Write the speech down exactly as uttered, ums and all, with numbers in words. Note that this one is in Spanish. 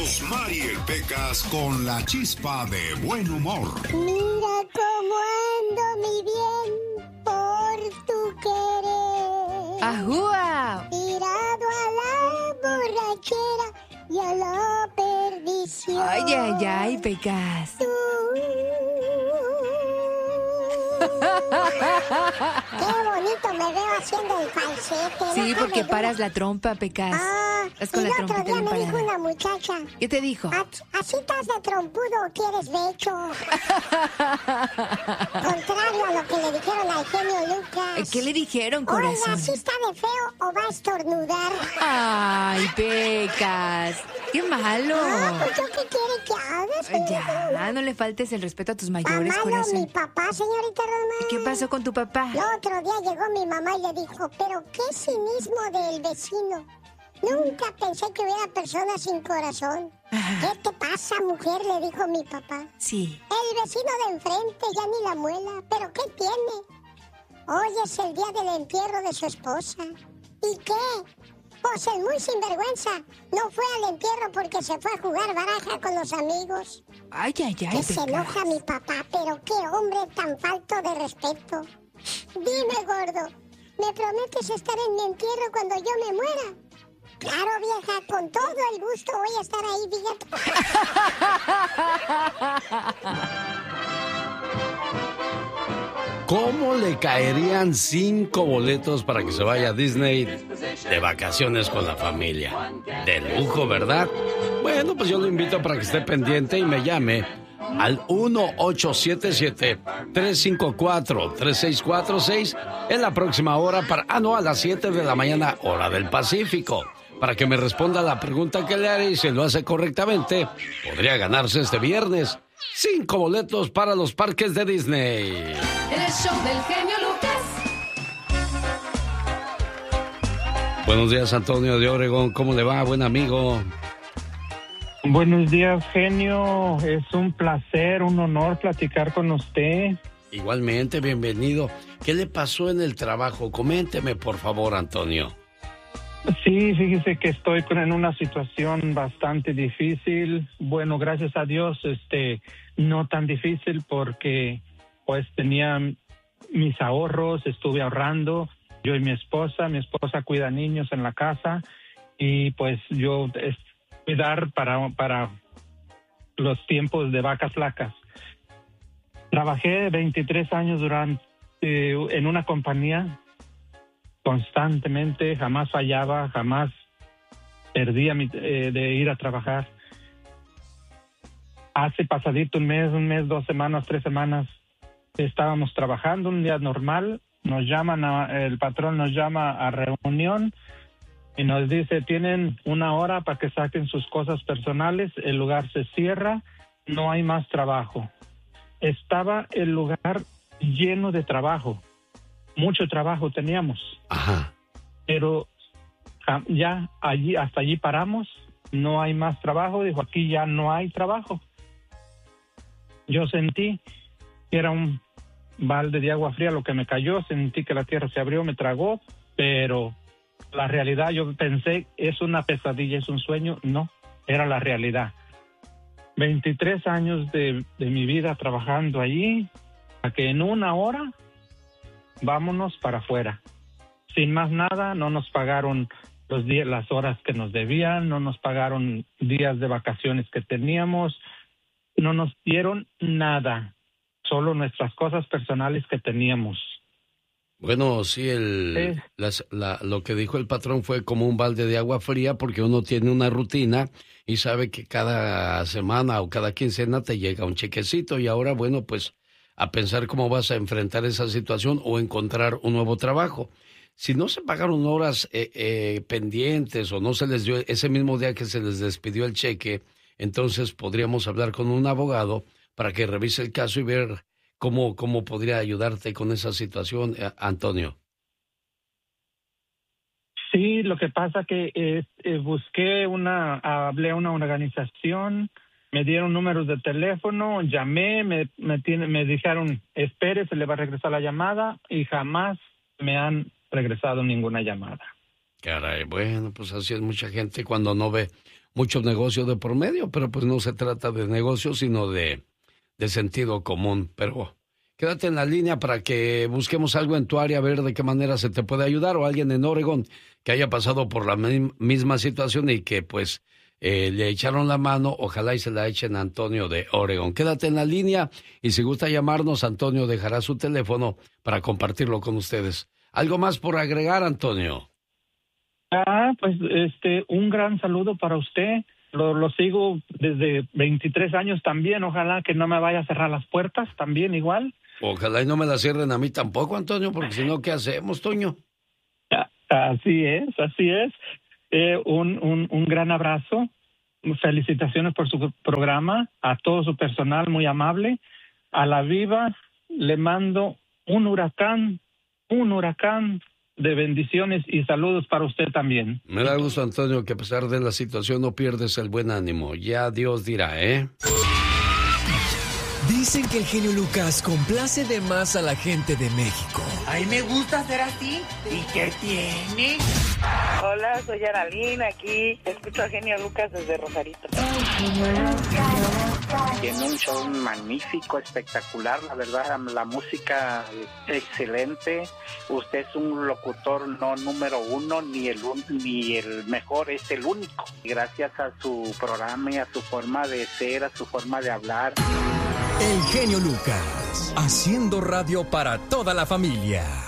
Rosmar y el Pecas con la chispa de buen humor. Mira cómo ando, mi bien, por tu querer. ¡Ajúa! Tirado a la borrachera y a la perdición. Ay, ay, ay, Pecas. Tú. Qué bonito me veo haciendo el falsete. Sí, ¿no? porque ¿Verdad? paras la trompa, Pecas. Ah, Estás con y la el otro trompeta día bien me dijo parada. una muchacha. ¿Qué te dijo? ¿Así estás de trompudo o quieres becho? Contrario a lo que le dijeron al genio Lucas. ¿Qué le dijeron, Oiga, corazón? ¿sí está de feo o va a estornudar? Ay, Pecas. Qué malo. Ah, pues yo qué quiere que haga, señorita? Ya, no le faltes el respeto a tus ¿Está mayores, malo corazón. mi papá, señorita Rosmar? ¿Qué pasó con tu papá? El otro día llegó mi mamá y le dijo, pero qué cinismo del vecino. Nunca pensé que hubiera personas sin corazón. ¿Qué te pasa, mujer? Le dijo mi papá. Sí. El vecino de enfrente ya ni la muela. ¿Pero qué tiene? Hoy es el día del entierro de su esposa. ¿Y qué? Pues el muy sinvergüenza no fue al entierro porque se fue a jugar baraja con los amigos. Ay, ay, ay, Que se Pecas. enoja mi papá, pero qué hombre tan falto de respeto. Dime, gordo, ¿me prometes estar en mi entierro cuando yo me muera? Claro, vieja, con todo el gusto voy a estar ahí, fíjate. ¿Cómo le caerían cinco boletos para que se vaya a Disney de vacaciones con la familia? De lujo, ¿verdad? Bueno, pues yo lo invito para que esté pendiente y me llame al uno ocho siete siete, tres cinco cuatro, tres seis cuatro seis en la próxima hora para... Ah, no, a las siete de la mañana, hora del Pacífico. Para que me responda la pregunta que le haré y si lo hace correctamente, podría ganarse este viernes cinco boletos para los parques de Disney. El show del genio Lucas. Buenos días, Antonio de Oregón. ¿Cómo le va, buen amigo? Buenos días, genio. Es un placer, un honor platicar con usted. Igualmente, bienvenido. ¿Qué le pasó en el trabajo? Coménteme, por favor, Antonio. Sí, fíjese que estoy con- en una situación bastante difícil. Bueno, gracias a Dios, este, no tan difícil porque pues tenía mis ahorros, estuve ahorrando, yo y mi esposa, mi esposa cuida niños en la casa y pues yo es, cuidar para, para los tiempos de vacas flacas. Trabajé veintitrés años durante eh, en una compañía constantemente, jamás fallaba, jamás perdía mi, eh, de ir a trabajar. Hace pasadito un mes, un mes, dos semanas, tres semanas, estábamos trabajando un día normal, nos llaman, a, el patrón nos llama a reunión y nos dice, tienen una hora para que saquen sus cosas personales, el lugar se cierra, no hay más trabajo. Estaba el lugar lleno de trabajo. Mucho trabajo teníamos. Ajá. Pero ja, ya allí, hasta allí paramos, no hay más trabajo, dijo, aquí ya no hay trabajo. Yo sentí que era un balde de agua fría lo que me cayó, sentí que la tierra se abrió, me tragó, pero la realidad, yo pensé, es una pesadilla, es un sueño, no, era la realidad. veintitrés años de, de mi vida trabajando allí, a que en una hora vámonos para afuera. Sin más nada, no nos pagaron los días, las horas que nos debían, no nos pagaron días de vacaciones que teníamos, no nos dieron nada, solo nuestras cosas personales que teníamos. Bueno, sí, el, Sí. las- la- lo que dijo el patrón fue como un balde de agua fría porque uno tiene una rutina y sabe que cada semana o cada quincena te llega un chequecito y ahora, bueno, pues a pensar cómo vas a enfrentar esa situación o encontrar un nuevo trabajo. Si no se pagaron horas eh, eh, pendientes o no se les dio ese mismo día que se les despidió el cheque, entonces podríamos hablar con un abogado para que revise el caso y ver cómo, cómo podría ayudarte con esa situación, eh, Antonio. Sí, lo que pasa que eh, eh, busqué una, hablé a una organización, me dieron números de teléfono, llamé, me, me, tiene, me dijeron, espere, se le va a regresar la llamada y jamás me han regresado ninguna llamada. Caray, bueno, pues así es mucha gente cuando no ve muchos negocios de por medio, pero pues no se trata de negocios, sino de, de sentido común. Pero quédate en la línea para que busquemos algo en tu área, a ver de qué manera se te puede ayudar, o alguien en Oregon que haya pasado por la misma situación y que pues eh, le echaron la mano. Ojalá y se la echen a Antonio de Oregon. Quédate en la línea y si gusta llamarnos, Antonio dejará su teléfono para compartirlo con ustedes. ¿Algo más por agregar, Antonio? Ah, pues este, un gran saludo para usted. Lo, lo sigo desde veintitrés años también. Ojalá que no me vaya a cerrar las puertas también igual. Ojalá y no me las cierren a mí tampoco, Antonio, porque si no, ¿qué hacemos, Toño? Así es, así es. Eh, un, un, un gran abrazo. Felicitaciones por su programa. A todo su personal muy amable. A la Viva le mando un huracán, un huracán de bendiciones y saludos para usted también. Me da gusto, Antonio, que a pesar de la situación no pierdes el buen ánimo. Ya Dios dirá, ¿eh? Dicen que el genio Lucas complace de más a la gente de México. A mí me gusta ser así. ¿Y qué tiene? Hola, soy Aralina, aquí escucho a genio Lucas desde Rosarito. Tiene un show magnífico, espectacular, la verdad, la música excelente. Usted es un locutor no número uno, ni el, ni el mejor, es el único. Gracias a su programa y a su forma de ser, a su forma de hablar. El genio Lucas, haciendo radio para toda la familia.